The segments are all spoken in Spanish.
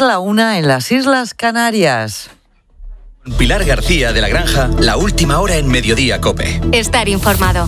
la 1 en las Islas Canarias. Pilar García de la Granja, la última hora en Mediodía COPE. Estar informado.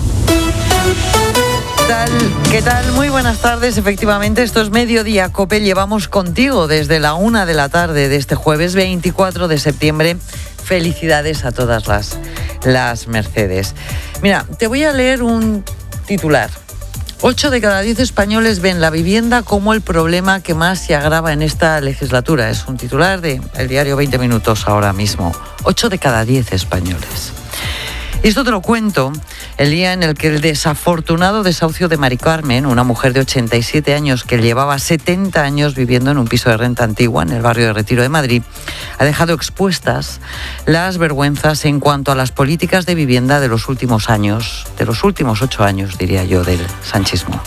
¿Qué tal? Muy buenas tardes. Efectivamente, esto es Mediodía COPE. Llevamos contigo desde la 1 de la tarde de este jueves 24 de septiembre. Felicidades a todas las Mercedes. Mira, te voy a leer un titular. 8 de cada 10 españoles ven la vivienda como el problema que más se agrava en esta legislatura. Es un titular del diario 20 Minutos ahora mismo. 8 de cada 10 españoles. Y esto te lo cuento el día en el que el desafortunado desahucio de Mari Carmen, una mujer de 87 años que llevaba 70 años viviendo en un piso de renta antigua en el barrio de Retiro de Madrid, ha dejado expuestas las vergüenzas en cuanto a las políticas de vivienda de los últimos años, de los últimos 8 años, diría yo, del sanchismo.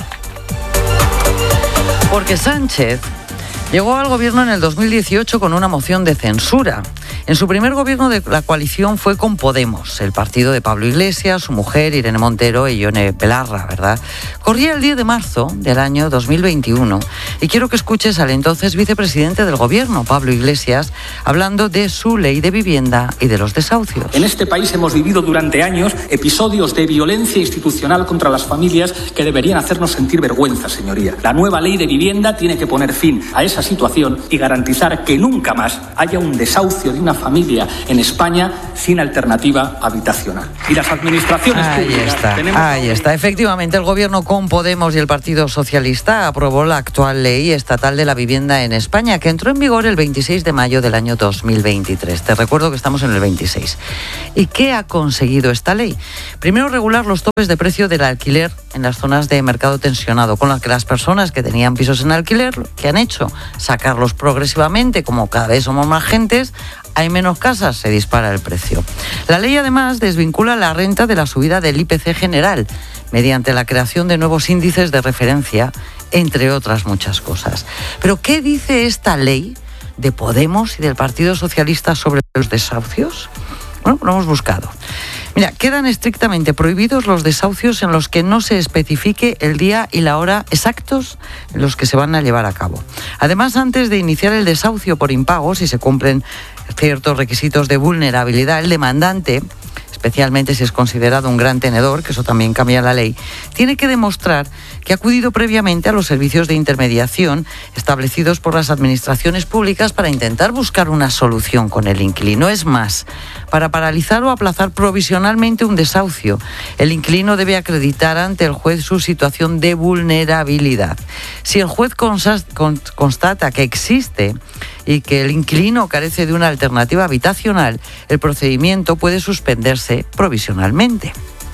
Porque Sánchez llegó al gobierno en el 2018 con una moción de censura. En su primer gobierno de la coalición fue con Podemos, el partido de Pablo Iglesias, su mujer Irene Montero y Ione Belarra, ¿verdad? Corría el 10 de marzo del año 2021 y quiero que escuches al entonces vicepresidente del gobierno, Pablo Iglesias, hablando de su ley de vivienda y de los desahucios. En este país hemos vivido durante años episodios de violencia institucional contra las familias que deberían hacernos sentir vergüenza, señoría. La nueva ley de vivienda tiene que poner fin a esa situación y garantizar que nunca más haya un desahucio de una familia en España sin alternativa habitacional. Y las administraciones públicas... Ahí está. Efectivamente, el gobierno con Podemos y el Partido Socialista aprobó la actual ley estatal de la vivienda en España, que entró en vigor el 26 de mayo del año 2023. Te recuerdo que estamos en el 26. ¿Y qué ha conseguido esta ley? Primero, regular los topes de precio del alquiler en las zonas de mercado tensionado, con las que las personas que tenían pisos en alquiler, ¿qué han hecho? Sacarlos progresivamente, como cada vez somos más gentes, hay menos casas, se dispara el precio. La ley además desvincula la renta de la subida del IPC general mediante la creación de nuevos índices de referencia, entre otras muchas cosas. Pero ¿qué dice esta ley de Podemos y del Partido Socialista sobre los desahucios? Bueno, lo hemos buscado. Mira, quedan estrictamente prohibidos los desahucios en los que no se especifique el día y la hora exactos en los que se van a llevar a cabo. Además, antes de iniciar el desahucio por impago, si se cumplen ciertos requisitos de vulnerabilidad, el demandante, especialmente si es considerado un gran tenedor, que eso también cambia la ley, tiene que demostrar que ha acudido previamente a los servicios de intermediación establecidos por las administraciones públicas para intentar buscar una solución con el inquilino. Es más, para paralizar o aplazar provisionalmente un desahucio, el inquilino debe acreditar ante el juez su situación de vulnerabilidad. Si el juez constata que existe y que el inquilino carece de una alternativa habitacional, el procedimiento puede suspenderse provisionalmente.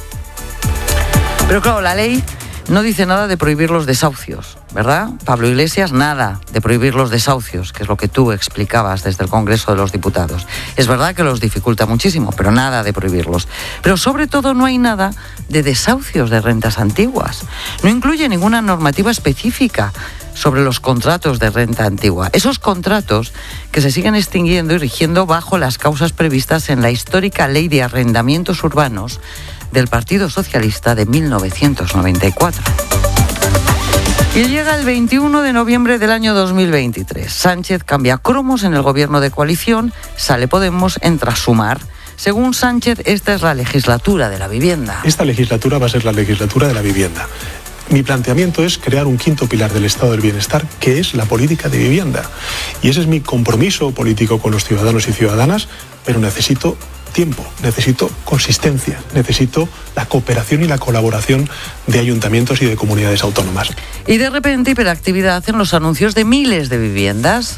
Pero claro, la ley no dice nada de prohibir los desahucios, ¿verdad? Pablo Iglesias, nada de prohibir los desahucios, que es lo que tú explicabas desde el Congreso de los Diputados. Es verdad que los dificulta muchísimo, pero nada de prohibirlos. Pero sobre todo no hay nada de desahucios de rentas antiguas. No incluye ninguna normativa específica sobre los contratos de renta antigua. Esos contratos que se siguen extinguiendo y rigiendo bajo las causas previstas en la histórica Ley de Arrendamientos Urbanos del Partido Socialista de 1994. Y llega el 21 de noviembre del año 2023. Sánchez cambia cromos en el gobierno de coalición, sale Podemos, entra Sumar. Según Sánchez, esta es la legislatura de la vivienda. Esta legislatura va a ser la legislatura de la vivienda. Mi planteamiento es crear un quinto pilar del estado del bienestar, que es la política de vivienda. Y ese es mi compromiso político con los ciudadanos y ciudadanas, pero necesito tiempo, necesito consistencia, necesito la cooperación y la colaboración de ayuntamientos y de comunidades autónomas. Y de repente hiperactividad en los anuncios de miles de viviendas.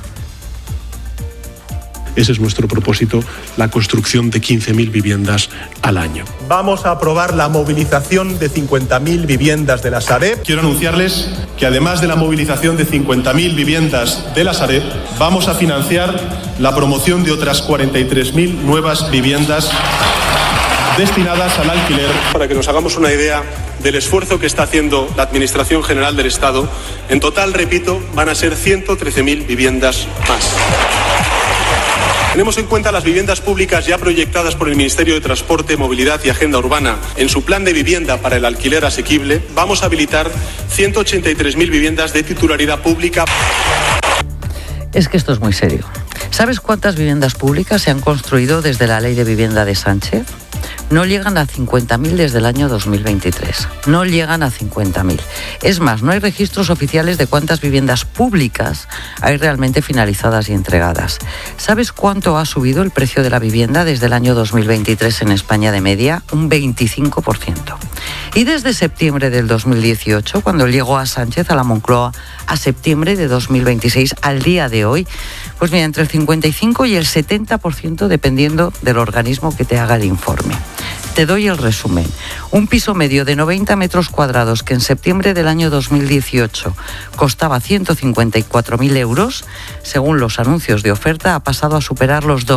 Ese es nuestro propósito, la construcción de 15.000 viviendas al año. Vamos a aprobar la movilización de 50.000 viviendas de la Sareb. Quiero anunciarles que además de la movilización de 50.000 viviendas de la Sareb, vamos a financiar la promoción de otras 43.000 nuevas viviendas destinadas al alquiler. Para que nos hagamos una idea del esfuerzo que está haciendo la Administración General del Estado, en total, repito, van a ser 113.000 viviendas más. Tenemos en cuenta las viviendas públicas ya proyectadas por el Ministerio de Transporte, Movilidad y Agenda Urbana en su plan de vivienda para el alquiler asequible. Vamos a habilitar 183.000 viviendas de titularidad pública. Es que esto es muy serio. ¿Sabes cuántas viviendas públicas se han construido desde la Ley de Vivienda de Sánchez? No llegan a 50.000 desde el año 2023. No llegan a 50.000. Es más, no hay registros oficiales de cuántas viviendas públicas hay realmente finalizadas y entregadas. ¿Sabes cuánto ha subido el precio de la vivienda desde el año 2023 en España de media? Un 25%. Y desde septiembre del 2018, cuando llegó a Sánchez a la Moncloa, a septiembre de 2026, al día de hoy, pues mira, entre el 55 y el 70% dependiendo del organismo que te haga el informe. Te doy el resumen. Un piso medio de 90 metros cuadrados que en septiembre del año 2018 costaba 154.000 euros, según los anuncios de oferta, ha pasado a superar los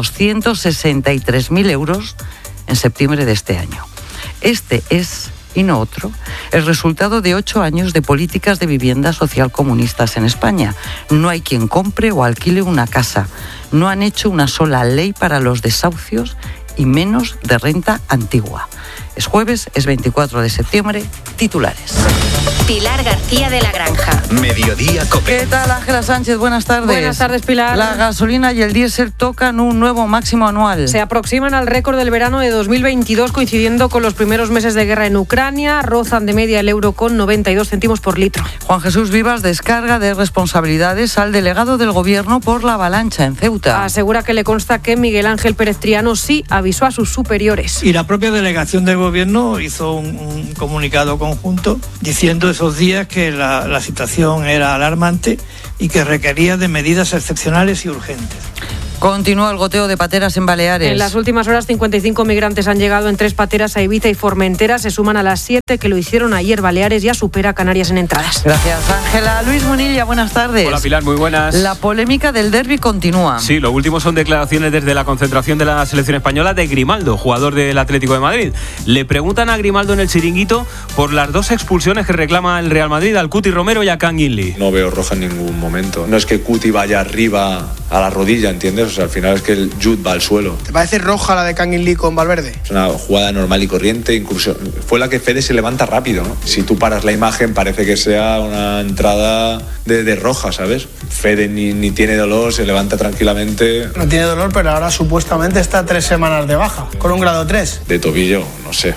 263.000 euros en septiembre de este año. Este es, y no otro, el resultado de 8 años de políticas de vivienda social comunistas en España. No hay quien compre o alquile una casa. No han hecho una sola ley para los desahucios y menos de renta antigua. Es jueves, es 24 de septiembre, titulares. Pilar García de la Granja. Mediodía COPE. ¿Qué tal, Ángela Sánchez? Buenas tardes. Buenas tardes, Pilar. La gasolina y el diésel tocan un nuevo máximo anual. Se aproximan al récord del verano de 2022, coincidiendo con los primeros meses de guerra en Ucrania. Rozan de media el euro con 92 céntimos por litro. Juan Jesús Vivas descarga de responsabilidades al delegado del Gobierno por la avalancha en Ceuta. Asegura que le consta que Miguel Ángel Pérez Triano sí avisó a sus superiores. Y la propia delegación del Gobierno hizo un comunicado conjunto diciendo esos días que la situación era alarmante y que requería de medidas excepcionales y urgentes. Continúa el goteo de pateras en Baleares. En las últimas horas, 55 migrantes han llegado en 3 pateras a Ibiza y Formentera. Se suman a las 7 que lo hicieron ayer. Baleares ya supera a Canarias en entradas. Gracias, Ángela. Luis Munilla, buenas tardes. Hola, Pilar, muy buenas. La polémica del derbi continúa. Sí, lo último son declaraciones desde la concentración de la selección española de Grimaldo, jugador del Atlético de Madrid. Le preguntan a Grimaldo en el chiringuito por las 2 expulsiones que reclama el Real Madrid al Cuti Romero y a Can Ginley. No veo roja en ningún momento. No es que Cuti vaya arriba a la rodilla, ¿entiendes? O sea, al final es que el Jude va al suelo. ¿Te parece roja la de Can Ginley con Valverde? Es una jugada normal y corriente, incluso fue la que Fede se levanta rápido, ¿no? Si tú paras la imagen parece que sea una entrada de roja, ¿sabes? Fede ni tiene dolor, se levanta tranquilamente. No tiene dolor, pero ahora supuestamente está 3 semanas de baja, con un grado 3. De tobillo, no sé.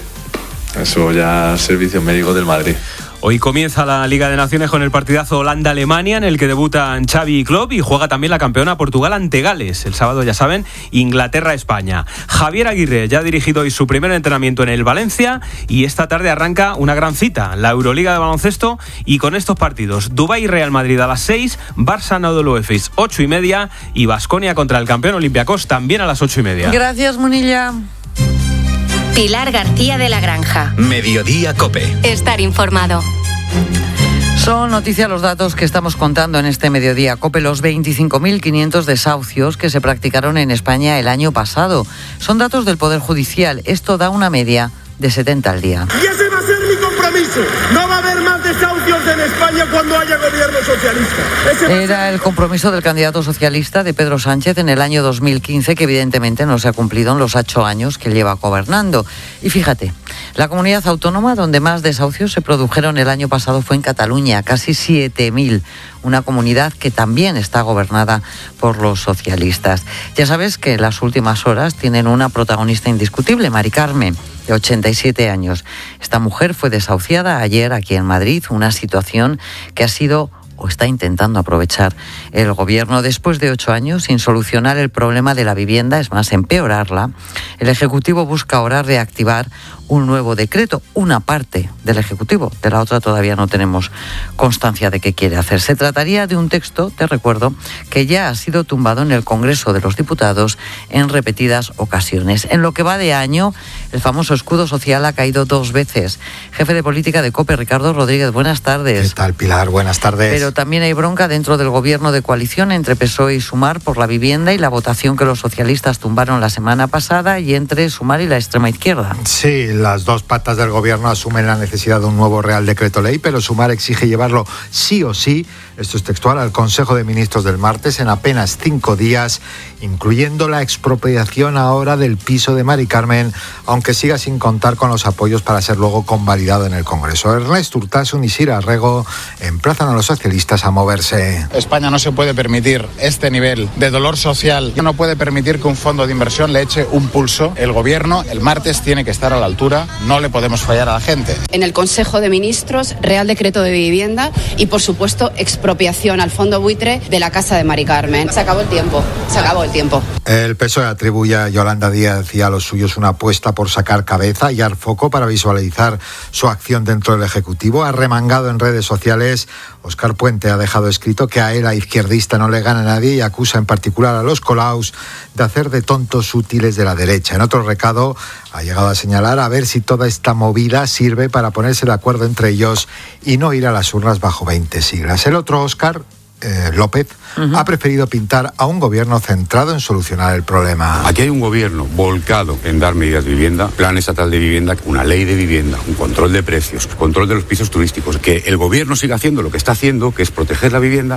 Eso ya servicio médico del Madrid. Hoy comienza la Liga de Naciones con el partidazo Holanda-Alemania, en el que debutan Xavi y Klopp, y juega también la campeona Portugal ante Gales. El sábado, ya saben, Inglaterra-España. Javier Aguirre ya ha dirigido hoy su primer entrenamiento en el Valencia, y esta tarde arranca una gran cita, la Euroliga de baloncesto, y con estos partidos: Dubái-Real Madrid a las 6, Barça-Anadolu Efes 8:30, y Baskonia contra el campeón Olympiacos también a las 8:30. Gracias, Munilla. Pilar García de la Granja. Mediodía COPE. Estar informado. Son noticia los datos que estamos contando en este mediodía COPE, los 25.500 desahucios que se practicaron en España el año pasado. Son datos del Poder Judicial. Esto da una media de 70 al día. Y ese va a ser mi compromiso. No va a haber más desahucios en España cuando haya gobierno socialista. Era el compromiso del candidato socialista de Pedro Sánchez en el año 2015, que evidentemente no se ha cumplido en los 8 años que lleva gobernando. Y fíjate, la comunidad autónoma donde más desahucios se produjeron el año pasado fue en Cataluña, casi 7.000. Una comunidad que también está gobernada por los socialistas. Ya sabes que las últimas horas tienen una protagonista indiscutible, Mari Carmen, de 87 años. Esta mujer fue desahuciada ayer aquí en Madrid, una situación que ha sido o está intentando aprovechar el Gobierno después de 8 años sin solucionar el problema de la vivienda, es más, empeorarla. El Ejecutivo busca ahora reactivar un nuevo decreto, una parte del Ejecutivo, de la otra todavía no tenemos constancia de qué quiere hacer. Se trataría de un texto, te recuerdo, que ya ha sido tumbado en el Congreso de los Diputados en repetidas ocasiones. En lo que va de año, el famoso escudo social ha caído 2 veces. Jefe de política de COPE, Ricardo Rodríguez, buenas tardes. ¿Qué tal, Pilar? Buenas tardes. Pero también hay bronca dentro del Gobierno de coalición entre PSOE y Sumar por la vivienda y la votación que los socialistas tumbaron la semana pasada, y entre Sumar y la extrema izquierda. Sí, las 2 patas del Gobierno asumen la necesidad de un nuevo Real Decreto Ley, pero Sumar exige llevarlo sí o sí, esto es textual, al Consejo de Ministros del martes en apenas 5 días, incluyendo la expropiación ahora del piso de Mari Carmen, aunque siga sin contar con los apoyos para ser luego convalidado en el Congreso. Ernest Urtasun y Sira Arrego emplazan a los socialistas socialistas a moverse. España no se puede permitir este nivel de dolor social. No puede permitir que un fondo de inversión le eche un pulso. El gobierno el martes tiene que estar a la altura. No le podemos fallar a la gente. En el Consejo de Ministros, Real Decreto de Vivienda y, por supuesto, expropiación al fondo buitre de la casa de Mari Carmen. Se acabó el tiempo. El PSOE atribuye a Yolanda Díaz y a los suyos una apuesta por sacar cabeza y dar foco para visualizar su acción dentro del Ejecutivo. Ha remangado en redes sociales. Óscar Puente ha dejado escrito que a él, a izquierdista, no le gana nadie y acusa en particular a los Colaus de hacer de tontos útiles de la derecha. En otro recado ha llegado a señalar a ver si toda esta movida sirve para ponerse de acuerdo entre ellos y no ir a las urnas bajo 20 siglas. El otro, Óscar López, ha preferido pintar a un gobierno centrado en solucionar el problema. Aquí hay un gobierno volcado en dar medidas de vivienda, plan estatal de vivienda, una ley de vivienda, un control de precios, control de los pisos turísticos. Que el gobierno siga haciendo lo que está haciendo, que es proteger la vivienda.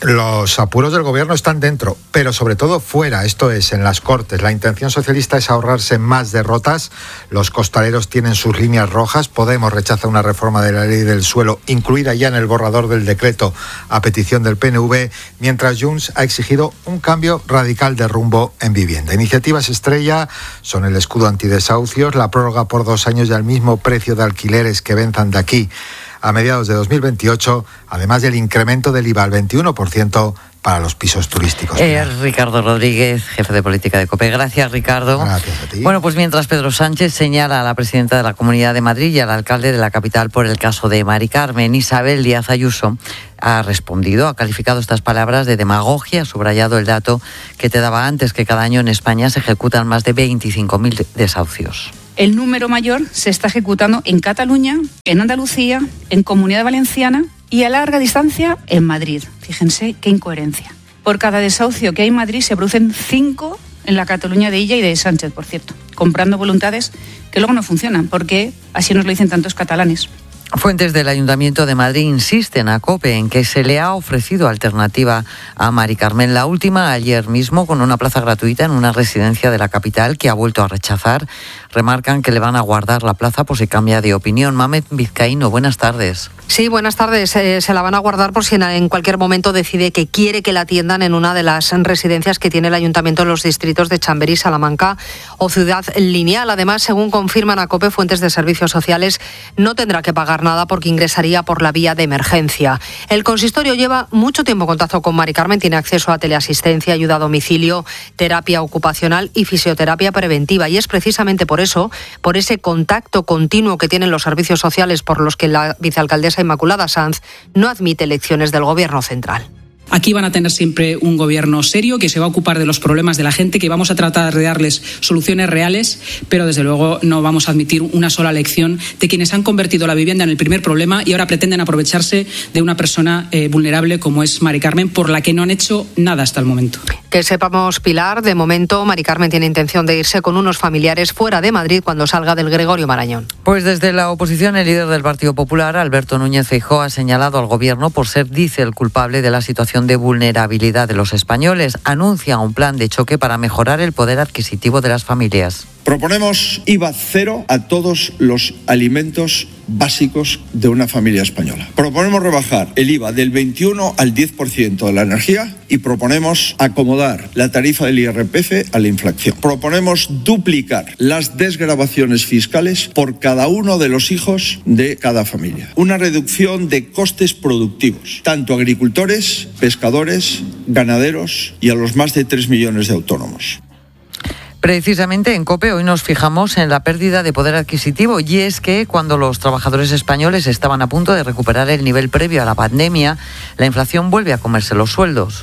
Los apuros del gobierno están dentro, pero sobre todo fuera, esto es, en las Cortes. La intención socialista es ahorrarse más derrotas. Los costaleros tienen sus líneas rojas. Podemos rechaza una reforma de la ley del suelo, incluida ya en el borrador del decreto a petición del PNV, mientras Junts ha exigido un cambio radical de rumbo en vivienda. Iniciativas estrella son el escudo antidesahucios, la prórroga por 2 años y al mismo precio de alquileres que venzan de aquí a mediados de 2028, además del incremento del IVA al 21% para los pisos turísticos. Ricardo Rodríguez, jefe de política de COPE. Gracias, Ricardo. Gracias a ti. Bueno, pues mientras Pedro Sánchez señala a la presidenta de la Comunidad de Madrid y al alcalde de la capital por el caso de Mari Carmen, Isabel Díaz Ayuso ha respondido, ha calificado estas palabras de demagogia, ha subrayado el dato que te daba antes, que cada año en España se ejecutan más de 25.000 desahucios. El número mayor se está ejecutando en Cataluña, en Andalucía, en Comunidad Valenciana y a larga distancia en Madrid. Fíjense qué incoherencia. Por cada desahucio que hay en Madrid se producen 5 en la Cataluña de Illa y de Sánchez, por cierto, comprando voluntades que luego no funcionan, porque así nos lo dicen tantos catalanes. Fuentes del Ayuntamiento de Madrid insisten a COPE en que se le ha ofrecido alternativa a Mari Carmen. La última ayer mismo con una plaza gratuita en una residencia de la capital que ha vuelto a rechazar. Remarcan que le van a guardar la plaza por si cambia de opinión. Mamet Vizcaíno, buenas tardes. Sí, buenas tardes. Se la van a guardar por si en cualquier momento decide que quiere que la atiendan en una de las residencias que tiene el Ayuntamiento en los distritos de Chamberí, Salamanca o Ciudad Lineal. Además, según confirman a COPE fuentes de servicios sociales, no tendrá que pagar nada porque ingresaría por la vía de emergencia. El consistorio lleva mucho tiempo en contacto con Mari Carmen, tiene acceso a teleasistencia, ayuda a domicilio, terapia ocupacional y fisioterapia preventiva. Y es precisamente por eso, por ese contacto continuo que tienen los servicios sociales, por los que la vicealcaldesa Inmaculada Sanz no admite elecciones del Gobierno central. Aquí van a tener siempre un gobierno serio que se va a ocupar de los problemas de la gente, que vamos a tratar de darles soluciones reales, pero desde luego no vamos a admitir una sola lección de quienes han convertido la vivienda en el primer problema y ahora pretenden aprovecharse de una persona vulnerable como es Mari Carmen, por la que no han hecho nada hasta el momento. Que sepamos, Pilar, de momento Mari Carmen tiene intención de irse con unos familiares fuera de Madrid cuando salga del Gregorio Marañón. Pues desde la oposición, el líder del Partido Popular, Alberto Núñez Feijóo, ha señalado al Gobierno por ser, dice, el culpable de la situación de vulnerabilidad de los españoles. Anuncia un plan de choque para mejorar el poder adquisitivo de las familias. Proponemos IVA cero a todos los alimentos básicos de una familia española. Proponemos rebajar el IVA del 21 al 10% de la energía y proponemos acomodar la tarifa del IRPF a la inflación. Proponemos duplicar las desgravaciones fiscales por cada uno de los hijos de cada familia. Una reducción de costes productivos, tanto a agricultores, pescadores, ganaderos y a los más de 3 millones de autónomos. Precisamente en COPE hoy nos fijamos en la pérdida de poder adquisitivo, y es que cuando los trabajadores españoles estaban a punto de recuperar el nivel previo a la pandemia, la inflación vuelve a comerse los sueldos.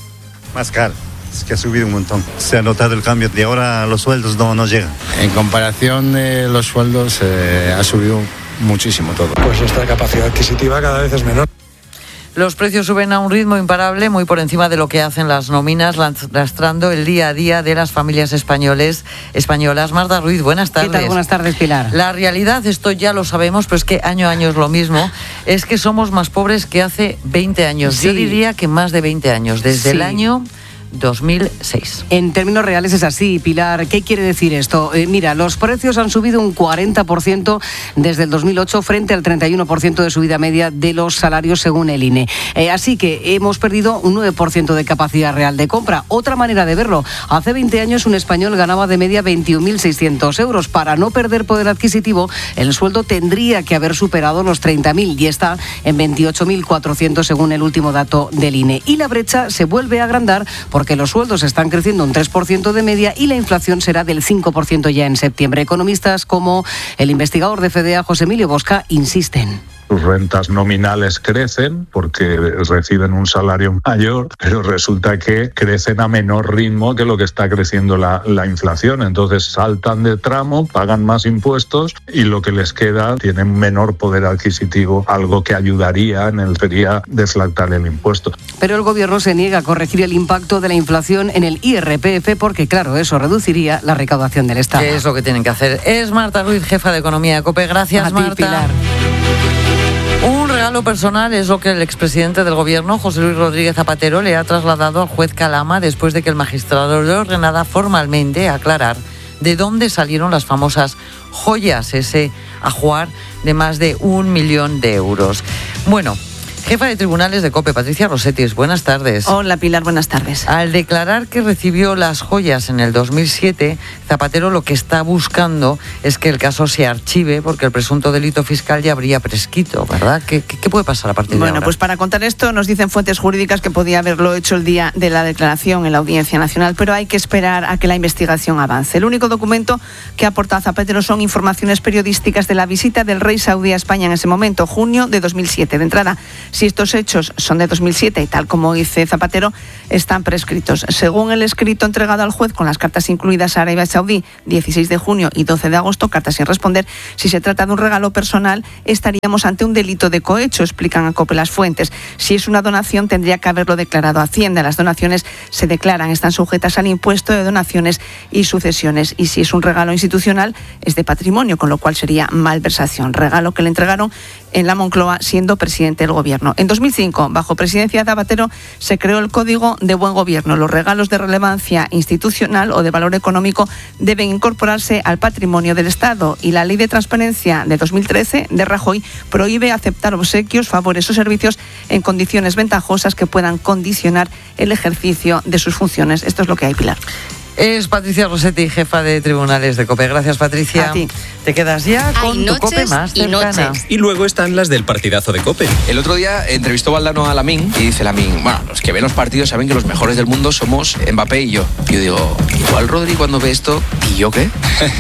Más caro, es que ha subido un montón. Se ha notado el cambio y ahora los sueldos no llegan. En comparación de los sueldos ha subido muchísimo todo. Pues nuestra capacidad adquisitiva cada vez es menor. Los precios suben a un ritmo imparable, muy por encima de lo que hacen las nóminas, lastrando el día a día de las familias españolas. Marta Ruiz, buenas tardes. ¿Qué tal? Buenas tardes, Pilar. La realidad, esto ya lo sabemos, pero es que año a año es lo mismo, es que somos más pobres que hace 20 años. Sí. Yo diría que más de 20 años, desde el año 2006. En términos reales es así, Pilar. ¿Qué quiere decir esto? Mira, los precios han subido un 40% desde el 2008 frente al 31% de subida media de los salarios según el INE. Así que hemos perdido un 9% de capacidad real de compra. Otra manera de verlo, hace 20 años un español ganaba de media 21.600 euros. Para no perder poder adquisitivo, el sueldo tendría que haber superado los 30.000 y está en 28.400 según el último dato del INE. Y la brecha se vuelve a agrandar porque los sueldos están creciendo un 3% de media y la inflación será del 5% ya en septiembre. Economistas como el investigador de FEDEA, José Emilio Bosca, insisten. Sus rentas nominales crecen porque reciben un salario mayor, pero resulta que crecen a menor ritmo que lo que está creciendo la inflación. Entonces saltan de tramo, pagan más impuestos y lo que les queda tiene menor poder adquisitivo, algo que ayudaría sería deflactar el impuesto. Pero el gobierno se niega a corregir el impacto de la inflación en el IRPF porque, claro, eso reduciría la recaudación del Estado. ¿Qué es lo que tienen que hacer? Es Marta Ruiz, jefa de Economía de COPE. Gracias, Marta. Pilar. Un regalo personal es lo que el expresidente del gobierno, José Luis Rodríguez Zapatero, le ha trasladado al juez Calama después de que el magistrado le ordenara formalmente aclarar de dónde salieron las famosas joyas, ese ajuar de más de 1 millón de euros. Bueno, jefa de tribunales de COPE, Patricia Rossetis, buenas tardes. Hola, Pilar, buenas tardes. Al declarar que recibió las joyas en el 2007, Zapatero lo que está buscando es que el caso se archive porque el presunto delito fiscal ya habría prescrito, ¿verdad? ¿Qué puede pasar a partir de ahora? Bueno, pues para contar esto nos dicen fuentes jurídicas que podía haberlo hecho el día de la declaración en la Audiencia Nacional, pero hay que esperar a que la investigación avance. El único documento que aporta Zapatero son informaciones periodísticas de la visita del rey saudí a España en ese momento, junio de 2007. De entrada, si estos hechos son de 2007 y tal como dice Zapatero, están prescritos. Según el escrito entregado al juez con las cartas incluidas a Arabia Saudí, 16 de junio y 12 de agosto, cartas sin responder, si se trata de un regalo personal, estaríamos ante un delito de cohecho, explican a COPE las fuentes. Si es una donación, tendría que haberlo declarado a Hacienda. Las donaciones se declaran, están sujetas al impuesto de donaciones y sucesiones. Y si es un regalo institucional, es de patrimonio, con lo cual sería malversación. Regalo que le entregaron en la Moncloa siendo presidente del gobierno. En 2005, bajo presidencia de Zapatero, se creó el Código de Buen Gobierno. Los regalos de relevancia institucional o de valor económico deben incorporarse al patrimonio del Estado y la Ley de Transparencia de 2013 de Rajoy prohíbe aceptar obsequios, favores o servicios en condiciones ventajosas que puedan condicionar el ejercicio de sus funciones. Esto es lo que hay, Pilar. Es Patricia Rossetti, jefa de tribunales de COPE. Gracias, Patricia. A ti. Te quedas ya con tu COPE más cercana. Y luego están las del partidazo de COPE. El otro día entrevistó Valdano a Lamine y dice Lamine, bueno, los que ven los partidos saben que los mejores del mundo somos Mbappé y yo. Y yo digo, igual Rodri cuando ve esto, ¿y yo qué?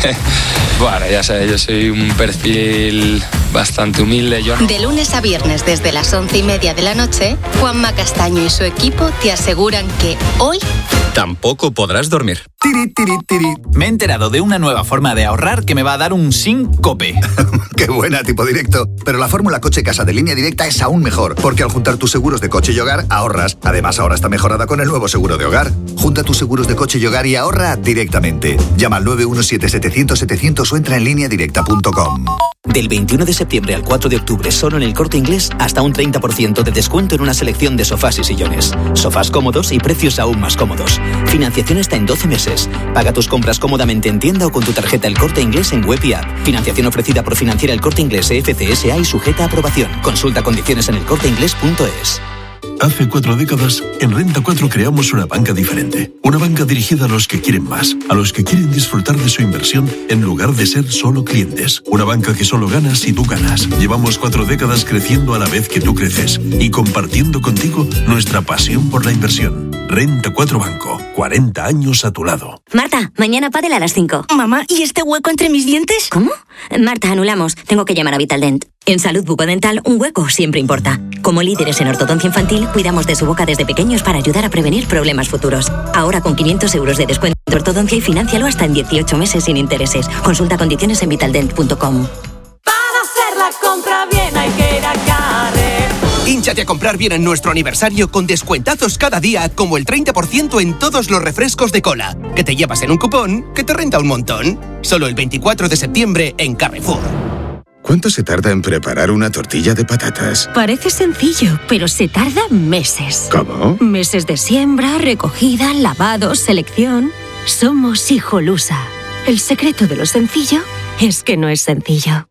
Bueno, ya sabes, yo soy un perfil bastante humilde. De lunes a viernes desde las 11:30 de la noche, Juanma Castaño y su equipo te aseguran que hoy tampoco podrás dormir. Tiri, tiri, tiri. Me he enterado de una nueva forma de ahorrar que me va a dar un síncope. Qué buena, tipo directo. Pero la fórmula coche casa de Línea Directa es aún mejor, porque al juntar tus seguros de coche y hogar, ahorras. Además, ahora está mejorada con el nuevo seguro de hogar. Junta tus seguros de coche y hogar y ahorra directamente. Llama al 917-700-700 o entra en lineadirecta.com. Del 21 de septiembre al 4 de octubre, solo en El Corte Inglés, hasta un 30% de descuento en una selección de sofás y sillones. Sofás cómodos y precios aún más cómodos. Financiación hasta en 12 meses. Paga tus compras cómodamente en tienda o con tu tarjeta El Corte Inglés en web y app. Financiación ofrecida por Financiera El Corte Inglés FCSA y sujeta a aprobación. Consulta condiciones en elcorteinglés.es. Hace 4 décadas, en Renta 4 creamos una banca diferente. Una banca dirigida a los que quieren más, a los que quieren disfrutar de su inversión en lugar de ser solo clientes. Una banca que solo gana si tú ganas. Llevamos 4 décadas creciendo a la vez que tú creces y compartiendo contigo nuestra pasión por la inversión. Renta 4 Banco, 40 años a tu lado. Marta, mañana pádel a las 5. Mamá, ¿y este hueco entre mis dientes? ¿Cómo? Marta, anulamos. Tengo que llamar a Vitaldent. En salud bucodental, un hueco siempre importa. Como líderes en ortodoncia infantil, cuidamos de su boca desde pequeños para ayudar a prevenir problemas futuros. Ahora con 500 euros de descuento de ortodoncia y financialo hasta en 18 meses sin intereses. Consulta condiciones en vitaldent.com. Para hacer la compra bien hay que ir a Carrer. Hínchate a comprar bien en nuestro aniversario con descuentazos cada día, como el 30% en todos los refrescos de cola, que te llevas en un cupón que te renta un montón. Solo el 24 de septiembre en Carrefour. ¿Cuánto se tarda en preparar una tortilla de patatas? Parece sencillo, pero se tarda meses. ¿Cómo? Meses de siembra, recogida, lavado, selección. Somos Hijolusa. El secreto de lo sencillo es que no es sencillo.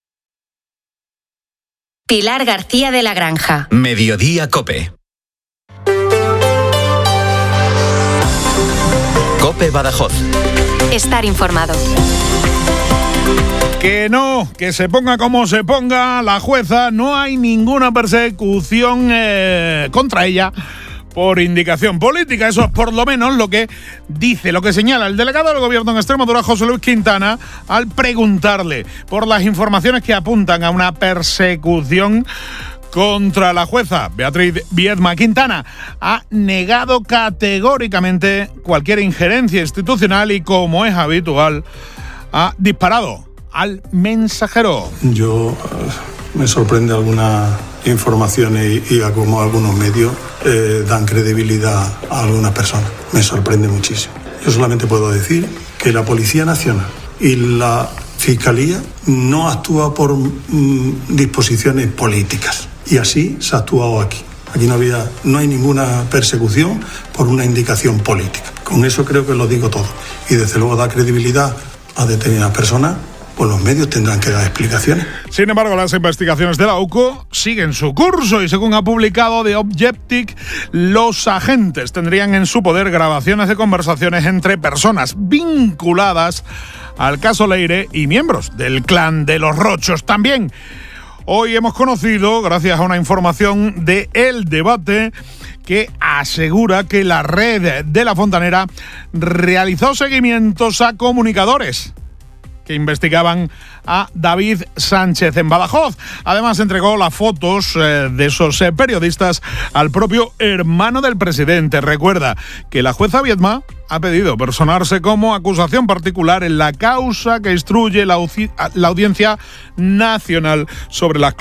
Pilar García de la Granja. Mediodía COPE. COPE Badajoz. Estar informado. Que no, que se ponga como se ponga la jueza, no hay ninguna persecución contra ella por indicación política. Eso es por lo menos lo que dice, lo que señala el delegado del Gobierno en Extremadura, José Luis Quintana, al preguntarle por las informaciones que apuntan a una persecución contra la jueza Beatriz Viedma. Quintana ha negado categóricamente cualquier injerencia institucional y, como es habitual, ha disparado al Mensajero. Yo me sorprende algunas informaciones y como algunos medios dan credibilidad a algunas personas. Me sorprende muchísimo. Yo solamente puedo decir que la Policía Nacional y la Fiscalía no actúa por disposiciones políticas. Y así se ha actuado aquí. Aquí no hay ninguna persecución por una indicación política. Con eso creo que lo digo todo. Y desde luego da credibilidad a determinadas personas. Pues los medios tendrán que dar explicaciones. Sin embargo, las investigaciones de la UCO siguen su curso y, según ha publicado The Objective, los agentes tendrían en su poder grabaciones de conversaciones entre personas vinculadas al caso Leire y miembros del clan de los Rochos. También hoy hemos conocido, gracias a una información de El Debate, que asegura que la red de La Fontanera realizó seguimientos a comunicadores que investigaban a David Sánchez en Badajoz. Además, entregó las fotos de esos periodistas al propio hermano del presidente. Recuerda que la jueza Viedma ha pedido personarse como acusación particular en la causa que instruye la Audiencia Nacional sobre las